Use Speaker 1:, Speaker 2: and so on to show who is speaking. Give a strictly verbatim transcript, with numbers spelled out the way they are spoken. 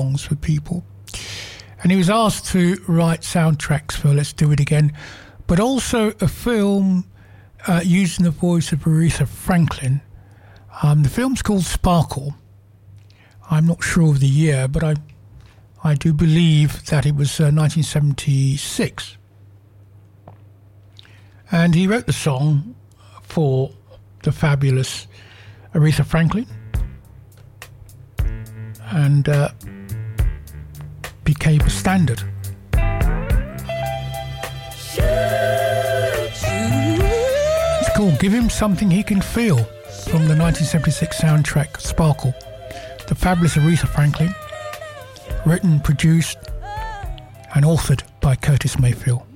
Speaker 1: songs for people. And he was asked to write soundtracks for Let's Do It Again, but also a film uh, using the voice of Aretha Franklin. Um, the film's called Sparkle. I'm not sure of the year, but I I do believe that it was uh, nineteen seventy-six. And he wrote the song for the fabulous Aretha Franklin, and uh, became a standard. It's called Give Him Something He Can Feel, from the nineteen seventy-six soundtrack Sparkle. The fabulous Aretha Franklin, written, produced and authored by Curtis Mayfield.